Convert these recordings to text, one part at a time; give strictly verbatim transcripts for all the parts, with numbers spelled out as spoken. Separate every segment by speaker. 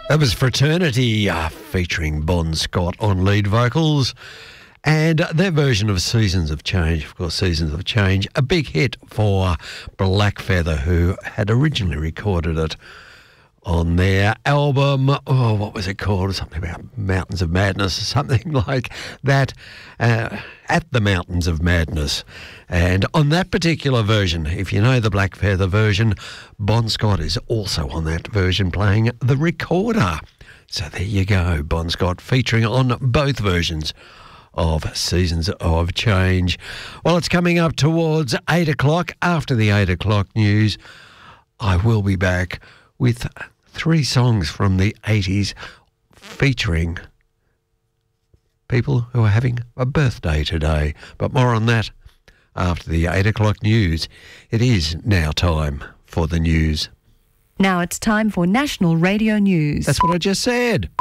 Speaker 1: That was Fraternity, uh, featuring Bon Scott on lead vocals, and their version of Seasons of Change. Of course, Seasons of Change, a big hit for Blackfeather, who had originally recorded it on their album, oh, what was it called? Something about Mountains of Madness or something like that, uh, At the Mountains of Madness. And on that particular version, if you know the Blackfeather version, Bon Scott is also on that version playing the recorder. So there you go, Bon Scott featuring on both versions of Seasons of Change. Well, it's coming up towards eight o'clock. After the eight o'clock news, I will be back with three songs from the eighties featuring people who are having a birthday today. But more on that after the eight o'clock news. It is now time for the news.
Speaker 2: Now it's time for National Radio News.
Speaker 1: That's what I just said.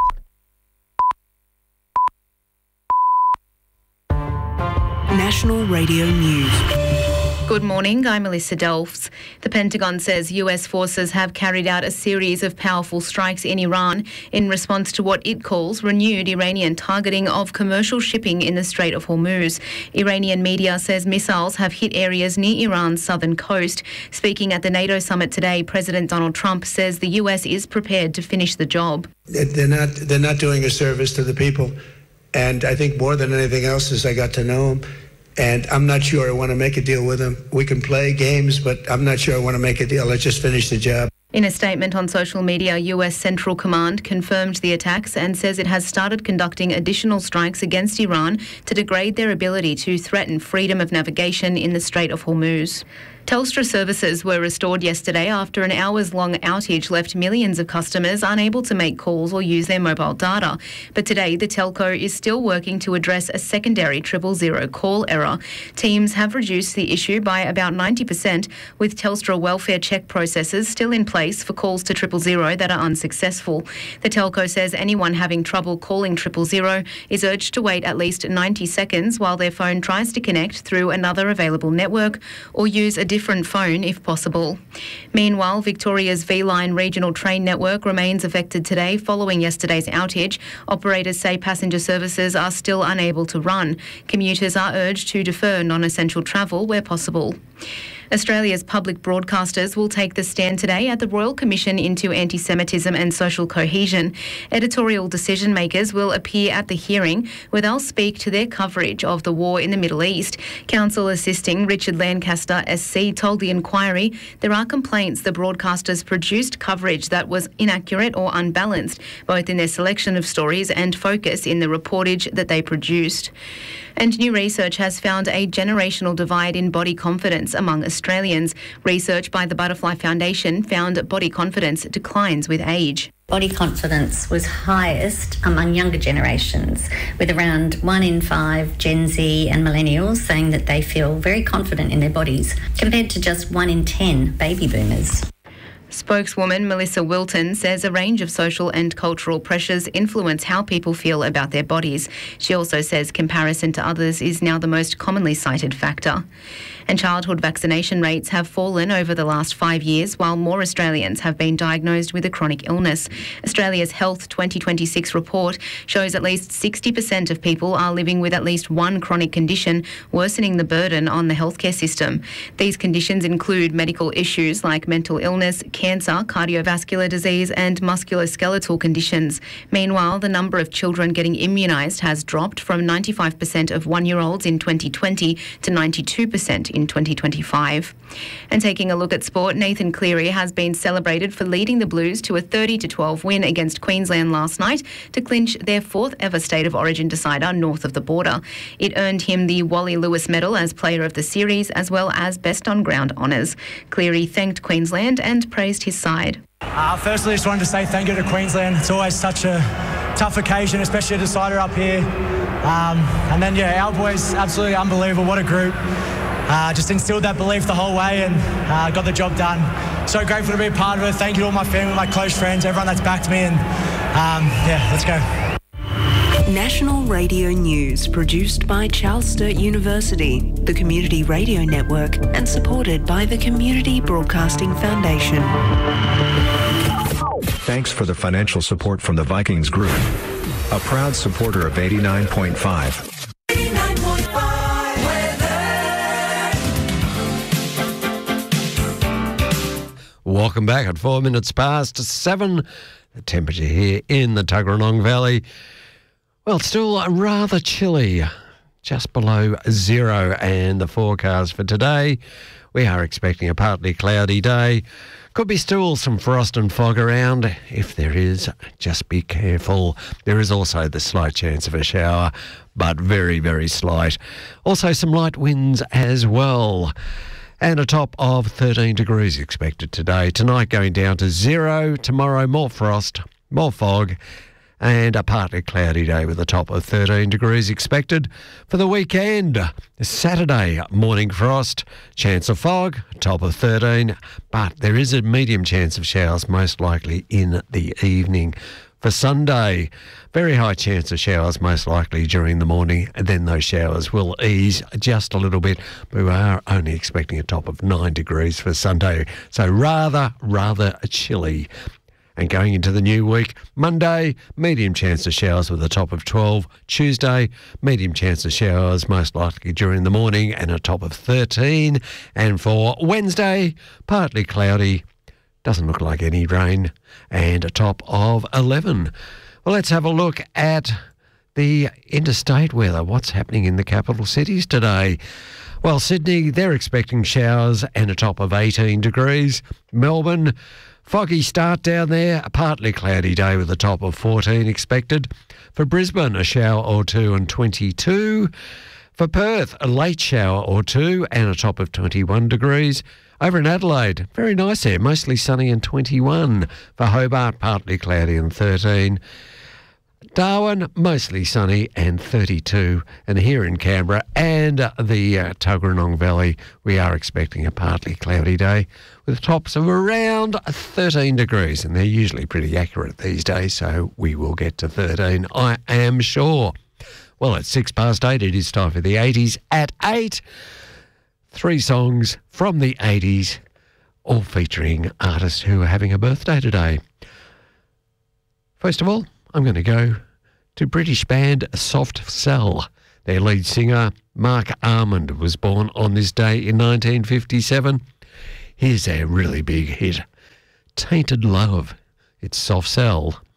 Speaker 3: National Radio News.
Speaker 4: Good morning, I'm Melissa Delfs. The Pentagon says U S forces have carried out a series of powerful strikes in Iran in response to what it calls renewed Iranian targeting of commercial shipping in the Strait of Hormuz. Iranian media says missiles have hit areas near Iran's southern coast. Speaking at the NATO summit today, President Donald Trump says the U S is prepared to finish the job.
Speaker 5: They're not, they're not doing a service to the people. And I think more than anything else is I got to know them. And I'm not sure I want to make a deal with them. We can play games, but I'm not sure I want to make a deal. Let's just finish the job.
Speaker 4: In a statement on social media, U S Central Command confirmed the attacks and says it has started conducting additional strikes against Iran to degrade their ability to threaten freedom of navigation in the Strait of Hormuz. Telstra services were restored yesterday after an hours-long outage left millions of customers unable to make calls or use their mobile data. But today, the telco is still working to address a secondary triple zero call error. Teams have reduced the issue by about ninety percent, with Telstra welfare check processes still in place for calls to triple zero that are unsuccessful. The telco says anyone having trouble calling triple zero is urged to wait at least ninety seconds while their phone tries to connect through another available network or use a different phone if possible. Meanwhile, Victoria's V-Line regional train network remains affected today following yesterday's outage. Operators say passenger services are still unable to run. Commuters are urged to defer non-essential travel where possible. Australia's public broadcasters will take the stand today at the Royal Commission into Anti-Semitism and Social Cohesion. Editorial decision makers will appear at the hearing, where they'll speak to their coverage of the war in the Middle East. Counsel assisting Richard Lancaster S C told the inquiry there are complaints the broadcasters produced coverage that was inaccurate or unbalanced, both in their selection of stories and focus in the reportage that they produced. And new research has found a generational divide in body confidence among Australians. Research by the Butterfly Foundation found body confidence declines with age.
Speaker 6: Body confidence was highest among younger generations, with around one in five Gen Z and millennials saying that they feel very confident in their bodies, compared to just one in ten baby boomers.
Speaker 4: Spokeswoman Melissa Wilton says a range of social and cultural pressures influence how people feel about their bodies. She also says comparison to others is now the most commonly cited factor. And childhood vaccination rates have fallen over the last five years, while more Australians have been diagnosed with a chronic illness. Australia's Health twenty twenty-six report shows at least sixty percent of people are living with at least one chronic condition, worsening the burden on the healthcare system. These conditions include medical issues like mental illness, cancer, cardiovascular disease and musculoskeletal conditions. Meanwhile, the number of children getting immunised has dropped from ninety-five percent of one-year-olds in twenty twenty to ninety-two percent in twenty twenty-five. And taking a look at sport, Nathan Cleary has been celebrated for leading the Blues to a thirty to twelve win against Queensland last night to clinch their fourth ever State of Origin decider north of the border. It earned him the Wally Lewis Medal as Player of the Series as well as Best on Ground honours. Cleary thanked Queensland and praised his side.
Speaker 7: Uh, firstly, I just wanted to say thank you to Queensland. It's always such a tough occasion, especially a decider up here. Um, and then, yeah, our boys, absolutely unbelievable. What a group. Uh, just instilled that belief the whole way and uh, got the job done. So grateful to be a part of it. Thank you to all my family, my close friends, everyone that's backed me. And um, yeah, let's go.
Speaker 3: National Radio News, produced by Charles Sturt University, the Community Radio Network, and supported by the Community Broadcasting Foundation.
Speaker 8: Thanks for the financial support from the Vikings Group, a proud supporter of eighty-nine point five.
Speaker 9: eighty-nine point five weather.
Speaker 1: Welcome back at four minutes past seven. The temperature here in the Tuggeranong Valley, well, still rather chilly, just below zero. And the forecast for today, we are expecting a partly cloudy day. Could be still some frost and fog around. If there is, just be careful. There is also the slight chance of a shower, but very, very slight. Also some light winds as well. And a top of thirteen degrees expected today. Tonight going down to zero. Tomorrow more frost, more fog, and a partly cloudy day with a top of thirteen degrees expected. For the weekend, Saturday, morning frost, chance of fog, top of thirteen, but there is a medium chance of showers, most likely in the evening. For Sunday, very high chance of showers, most likely during the morning, and then those showers will ease just a little bit. We are only expecting a top of nine degrees for Sunday, so rather, rather chilly. And going into the new week, Monday, medium chance of showers with a top of twelve. Tuesday, medium chance of showers, most likely during the morning, and a top of thirteen. And for Wednesday, partly cloudy, doesn't look like any rain, and a top of eleven. Well, let's have a look at the interstate weather. What's happening in the capital cities today? Well, Sydney, they're expecting showers and a top of eighteen degrees. Melbourne, foggy start down there, a partly cloudy day with a top of fourteen expected. For Brisbane, a shower or two and twenty-two. For Perth, a late shower or two and a top of twenty-one degrees. Over in Adelaide, very nice there, mostly sunny and twenty-one. For Hobart, partly cloudy and thirteen. Darwin, mostly sunny and thirty-two. And here in Canberra and the uh, Tuggeranong Valley, we are expecting a partly cloudy day with tops of around thirteen degrees. And they're usually pretty accurate these days, so we will get to thirteen, I am sure. Well, at six past eight, it is time for the eighties at eight. Three songs from the eighties, all featuring artists who are having a birthday today. First of all, I'm going to go to British band Soft Cell. Their lead singer, Mark Armand, was born on this day in nineteen fifty-seven. Here's a really big hit, Tainted Love. It's Soft Cell.